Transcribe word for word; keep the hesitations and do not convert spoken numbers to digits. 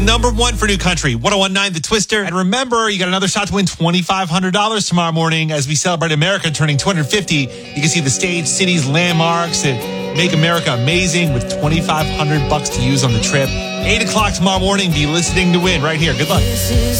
Number one for New Country, one oh one point nine The Twister. And remember, you got another shot to win twenty-five hundred dollars tomorrow morning as we celebrate America turning two hundred fifty. You can see the states, cities, landmarks that make America amazing with twenty-five hundred bucks to use on the trip. eight o'clock tomorrow morning. Be listening to win right here. Good luck.